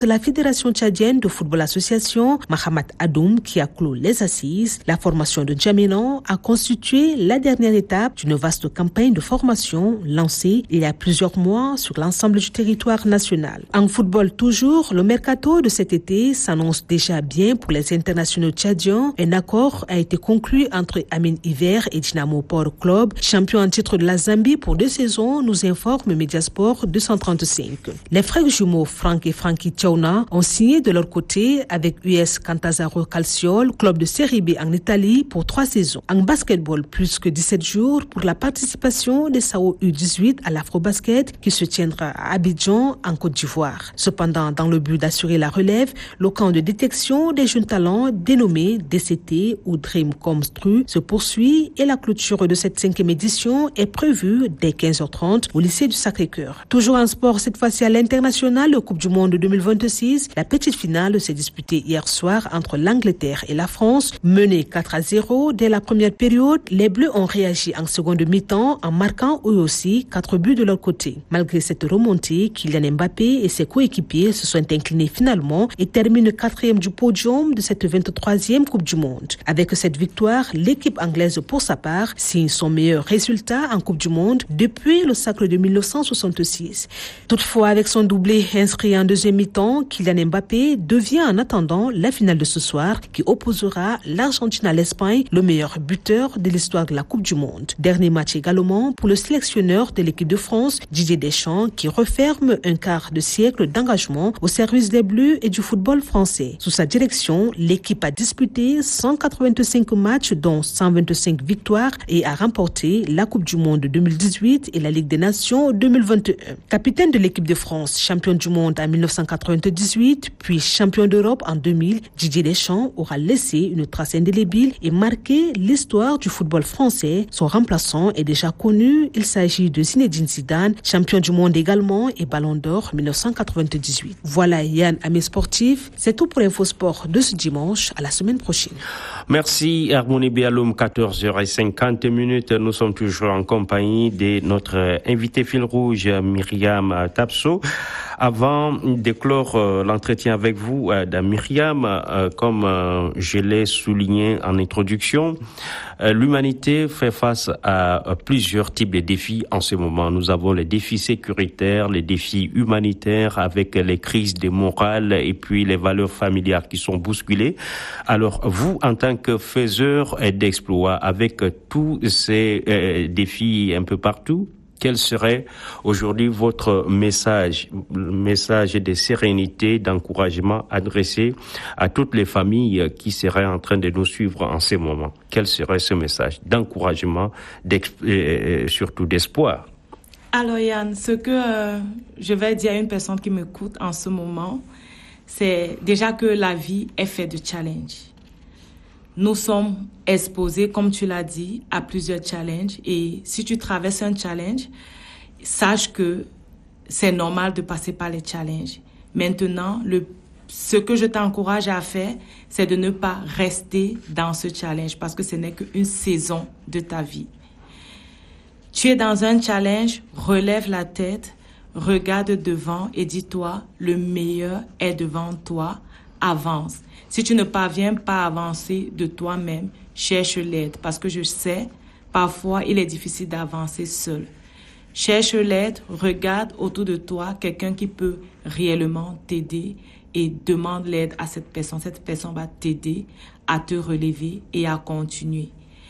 de la Fédération tchadienne de football association, Mahamat Adoum, qui a clos les assises, la formation de Djaminan a constitué la dernière étape d'une vaste campagne de formation lancée il y a plusieurs mois sur l'ensemble du territoire national. En football toujours, le mercato de cet été s'annonce déjà bien pour les internationaux tchadiens. Un accord a été conclu entre Amin Hiver et Dynamo Port Club, champion en titre de la Zambie pour 2 saisons, nous informe Mediasport 235. Les frères jumeaux Franck et Frankie ont signé de leur côté avec US Cantazaro Calciol, club de Série B en Italie pour 3 saisons. En basketball, plus que 17 jours pour la participation des SAO U18 à l'Afrobasket qui se tiendra à Abidjan en Côte d'Ivoire. Cependant, dans le but d'assurer la relève, le camp de détection des jeunes talents dénommé DCT ou Dream Comstru se poursuit et la clôture de cette 5e édition est prévue dès 15h30 au lycée du Sacré-Cœur. Toujours en sport, cette fois-ci à l'international, le Coupe du Monde 2026. La petite finale s'est disputée hier soir entre l'Angleterre et la France. Menée 4-0 dès la première période, les Bleus ont réagi en seconde mi-temps en marquant eux aussi 4 buts de leur côté. Malgré cette remontée, Kylian Mbappé et ses coéquipiers se sont inclinés finalement et terminent 4e du podium de cette 23e Coupe du Monde. Avec cette victoire, l'équipe anglaise pour sa part signe son meilleur résultat en Coupe du Monde depuis le sacre de 1966. Toutefois, avec son doublé inscrit en deuxième mi-temps, Kylian Mbappé devient en attendant la finale de ce soir qui opposera l'Argentine à l'Espagne, le meilleur buteur de l'histoire de la Coupe du Monde. Dernier match également pour le sélectionneur de l'équipe de France, Didier Deschamps, qui referme un quart de siècle d'engagement au service des Bleus et du football français. Sous sa direction, l'équipe a disputé 185 matchs dont 125 victoires et a remporté la Coupe du Monde 2018 et la Ligue des Nations 2021. Capitaine de l'équipe de France, champion du monde en 1998, puis champion d'Europe en 2000, Didier Deschamps aura laissé une trace indélébile et marqué l'histoire du football français. Son remplaçant est déjà connu, il s'agit de Zinedine Zidane, champion du monde également et ballon d'or 1998. Voilà Yann, amis sportifs, c'est tout pour InfoSport de ce dimanche, à la semaine prochaine. Merci Harmonie Bialoum, 14h50. Nous sommes toujours en compagnie de notre invité fil rouge Myriam Tapso. Avant de clore l'entretien avec vous, Myriam, comme je l'ai souligné en introduction, l'humanité fait face à plusieurs types de défis en ce moment. Nous avons les défis sécuritaires, les défis humanitaires avec les crises de morale et puis les valeurs familiales qui sont bousculées. Alors, vous, en tant que faiseur d'exploits, avec tous ces défis un peu partout, quel serait aujourd'hui votre message de sérénité, d'encouragement adressé à toutes les familles qui seraient en train de nous suivre en ce moment? Quel serait ce message d'encouragement, surtout d'espoir? Alors Yann, ce que je vais dire à une personne qui m'écoute en ce moment, c'est déjà que la vie est faite de challenges. Nous sommes exposés, comme tu l'as dit, à plusieurs challenges. Et si tu traverses un challenge, sache que c'est normal de passer par les challenges. Maintenant, ce que je t'encourage à faire, c'est de ne pas rester dans ce challenge parce que ce n'est qu'une saison de ta vie. Tu es dans un challenge, relève la tête, regarde devant et dis-toi, le meilleur est devant toi, avance. Si tu ne parviens pas à avancer de toi-même, cherche l'aide parce que je sais, parfois, il est difficile d'avancer seul. Cherche l'aide, regarde autour de toi quelqu'un qui peut réellement t'aider et demande l'aide à cette personne. Cette personne va t'aider à te relever et à continuer.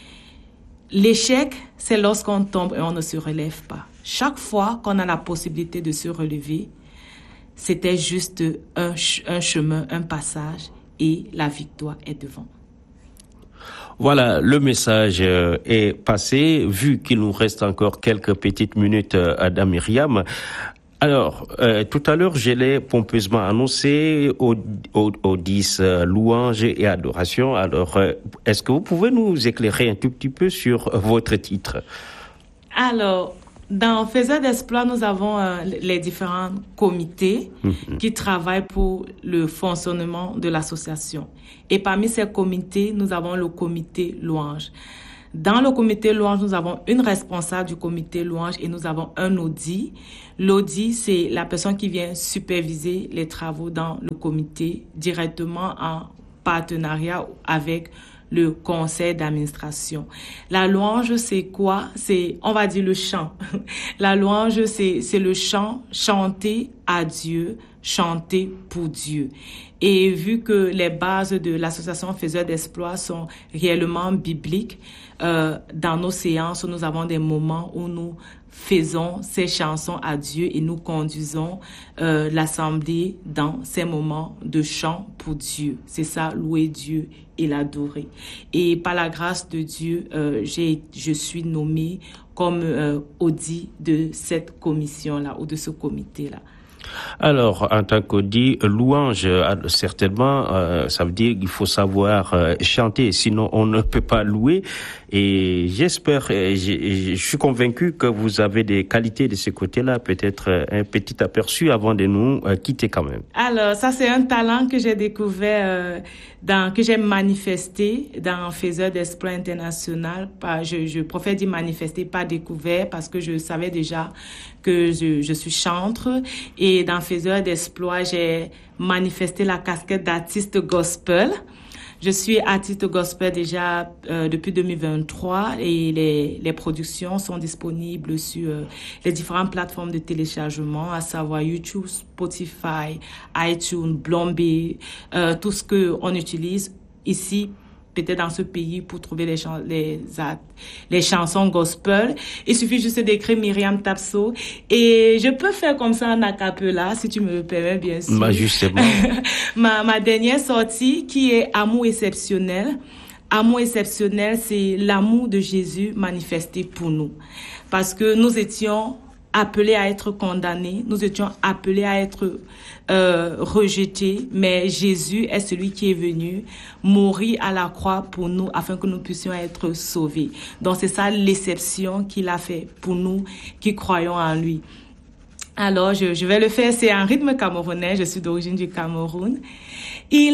L'échec, c'est lorsqu'on tombe et on ne se relève pas. Chaque fois qu'on a la possibilité de se relever, c'était juste un chemin, un passage. Et la victoire est devant. Voilà, le message est passé. Vu qu'il nous reste encore quelques petites minutes à Myriam. Alors, tout à l'heure, je l'ai pompeusement annoncé aux 10 louanges et adorations. Alors, est-ce que vous pouvez nous éclairer un tout petit peu sur votre titre? Alors, dans Faiseurs d'Exploits, nous avons les différents comités qui travaillent pour le fonctionnement de l'association. Et parmi ces comités, nous avons le comité louange. Dans le comité louange, nous avons une responsable du comité louange et nous avons un audit. L'audit, c'est la personne qui vient superviser les travaux dans le comité directement en partenariat avec le conseil d'administration. La louange, c'est quoi? C'est, on va dire, le chant. La louange, c'est le chant, chanter à Dieu, chanter pour Dieu. Et vu que les bases de l'association Faiseurs d'Exploits sont réellement bibliques, dans nos séances, nous avons des moments où nous faisons ces chansons à Dieu et nous conduisons l'assemblée dans ces moments de chant pour Dieu. C'est ça, louer Dieu et l'adorer. Et par la grâce de Dieu, je suis nommée comme audit de cette commission-là ou de ce comité-là. Alors, en tant qu'audit, louange, certainement, ça veut dire qu'il faut savoir chanter, sinon on ne peut pas louer. Et j'espère, je suis convaincu que vous avez des qualités de ce côté-là, peut-être un petit aperçu avant de nous quitter quand même. Alors, ça c'est un talent que j'ai découvert, que j'ai manifesté dans Faiseurs d'Exploits International. Je préfère dire manifester, pas découvert, parce que je savais déjà que je suis chantre. Et dans Faiseurs d'Exploits, j'ai manifesté la casquette d'artiste gospel. Je suis artiste gospel déjà depuis 2023 et les productions sont disponibles sur les différentes plateformes de téléchargement, à savoir YouTube, Spotify, iTunes, Blombe, tout ce que on utilise ici, peut-être dans ce pays, pour trouver les chansons gospel. Il suffit juste d'écrire Myriam Tapso et je peux faire comme ça en a cappella, si tu me le permets, bien sûr. Bah, justement. ma dernière sortie, qui est Amour exceptionnel. Amour exceptionnel, c'est l'amour de Jésus manifesté pour nous. Parce que nous étions appelés à être condamnés, nous étions appelés à être rejetés, mais Jésus est celui qui est venu mourir à la croix pour nous afin que nous puissions être sauvés. Donc c'est ça l'exception qu'il a fait pour nous qui croyons en lui. Alors je vais le faire, c'est un rythme camerounais, je suis d'origine du Cameroun.